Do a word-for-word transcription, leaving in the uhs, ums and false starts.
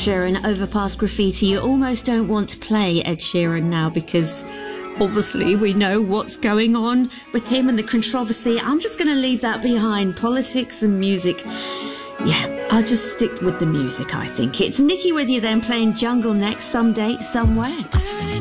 Sheeran, Overpass Graffiti. You almost don't want to play Ed Sheeran now because obviously we know what's going on with him and the controversy. I'm just going to leave that behind. Politics and music. Yeah, I'll just stick with the music, I think. It's Nikki with you then, playing Jungle next, Some Date, Somewhere.